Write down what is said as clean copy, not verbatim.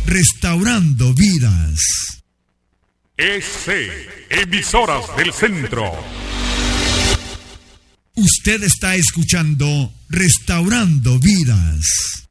Restaurando Vidas. Emisoras del Centro. Usted está escuchando Restaurando Vidas.